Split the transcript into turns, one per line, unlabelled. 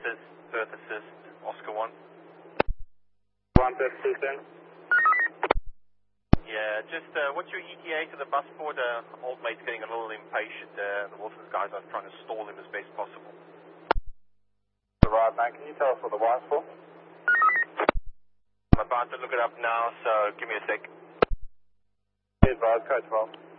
assist, Perth assist, Oscar 1.
132 then.
Yeah, just what's your ETA to the bus port? Old mate's getting a little impatient. The Wilson's guys are trying to stall him as best possible.
Right, mate. Can you tell us what the wire's for?
I'm about to look it up now, so give me a sec.
Advise, Coach 12.